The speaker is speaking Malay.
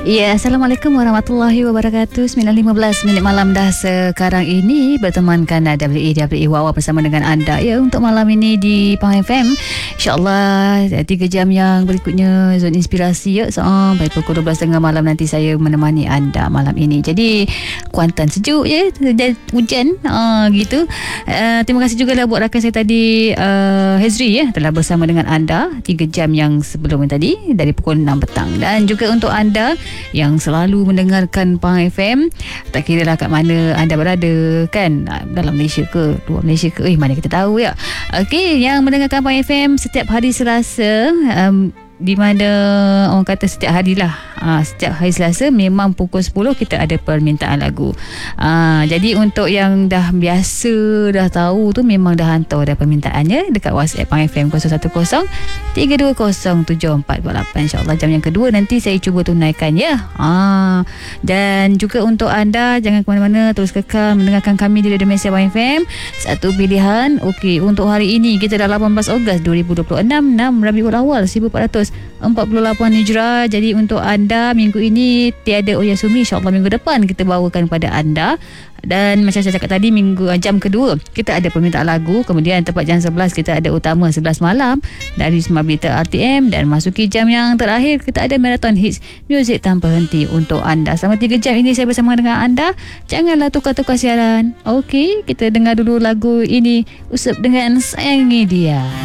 Ya, Assalamualaikum warahmatullahi wabarakatuh. 9.15 minit malam dah sekarang ini. Bertemankan WE Wawa bersama dengan anda ya untuk malam ini di Pahang FM. InsyaAllah 3 jam yang berikutnya Zon Inspirasi ya. Sampai pukul 12.30 malam nanti saya menemani anda malam ini. Jadi Kuantan sejuk ya, hujan gitu. Terima kasih juga lah buat rakan saya tadi Hezri ya, telah bersama dengan anda 3 jam yang sebelum tadi dari pukul 6 petang. Dan juga untuk anda yang selalu mendengarkan Pahang FM, tak kira lah kat mana anda berada kan, dalam Malaysia ke luar Malaysia ke, mana kita tahu ya. Okey, yang mendengarkan Pahang FM setiap hari Selasa, di mana orang kata setiap hari lah, setiap hari Selasa memang pukul 10 kita ada permintaan lagu. Jadi untuk yang dah biasa dah tahu tu, memang dah hantar dah permintaannya dekat WhatsApp Pahang FM 010-320-7448. InsyaAllah jam yang kedua nanti saya cuba tunaikan ya. Dan juga untuk anda, jangan ke mana-mana, terus kekal mendengarkan kami di Radio Malaysia Pahang FM. Satu pilihan. Okey, untuk hari ini kita dah 18 Ogos 2026, 6 Rabiul Awal 1448 Hijrah. Jadi untuk anda minggu ini tiada Oyasumi, insyaAllah minggu depan kita bawakan kepada anda. Dan macam saya cakap tadi, jam kedua kita ada permintaan lagu. Kemudian tepat jam 11 kita ada utama 11 malam dari Semua Berita RTM. Dan masuki jam yang terakhir kita ada Marathon Hits Music Tanpa Henti untuk anda. Selama 3 jam ini saya bersama dengan anda. Janganlah tukar-tukar siaran. Okey, kita dengar dulu lagu ini, Usap dengan Sayangi Dia.